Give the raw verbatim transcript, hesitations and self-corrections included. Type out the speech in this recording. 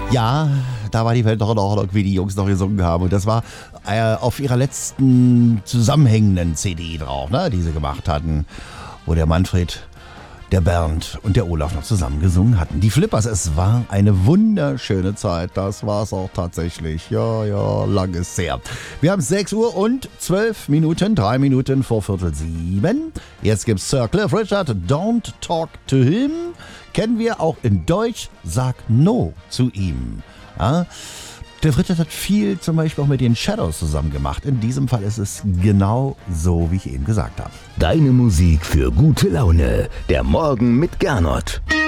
Ja, da war die Welt doch noch, wie die Jungs noch gesungen haben. Und das war äh, auf ihrer letzten zusammenhängenden C D drauf, ne, die sie gemacht hatten, wo der Manfred, der Bernd und der Olaf noch zusammen gesungen hatten. Die Flippers, es war eine wunderschöne Zeit. Das war es auch tatsächlich. Ja, ja, lang ist her. Wir haben sechs Uhr und zwölf Minuten, drei Minuten vor Viertel sieben. Jetzt gibt's Sir Cliff Richard, Don't Talk to Him. Kennen wir auch in Deutsch, Sag No zu ihm. Ja? Cliff Richard hat viel zum Beispiel auch mit den Shadows zusammen gemacht. In diesem Fall ist es genau so, wie ich eben gesagt habe. Deine Musik für gute Laune. Der Morgen mit Gernot.